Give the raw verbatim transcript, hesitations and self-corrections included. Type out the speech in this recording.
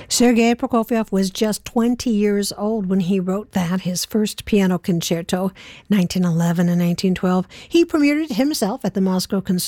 Sergei Prokofiev was just twenty years old when he wrote that, his first piano concerto, nineteen eleven and nineteen twelve. He premiered it himself at the Moscow